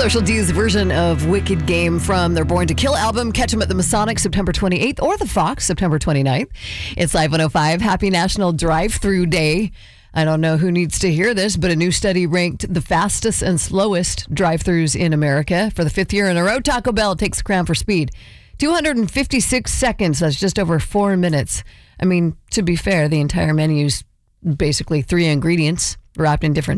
Social D's version of Wicked Game from their Born to Kill album. Catch them at the Masonic September 28th or the Fox September 29th. It's Live 105. Happy National Drive-Thru Day. I don't know who needs to hear this, but a new study ranked the fastest and slowest drive-thrus in America. For the fifth year in a row, Taco Bell takes the crown for speed. 256 seconds. That's just over 4 minutes. I mean, to be fair, the entire menu's basically 3 ingredients wrapped in different